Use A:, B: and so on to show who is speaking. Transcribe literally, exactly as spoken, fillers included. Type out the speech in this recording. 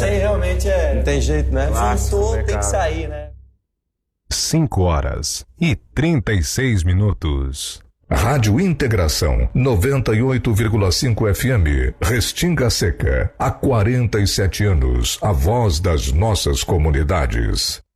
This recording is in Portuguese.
A: Essa aí realmente é...
B: Não tem jeito, né?
A: Funtou, tem que sair, né?
C: cinco horas e trinta e seis minutos.
D: Rádio Integração noventa e oito vírgula cinco F M, Restinga Seca. Há quarenta e sete anos, a voz das nossas comunidades.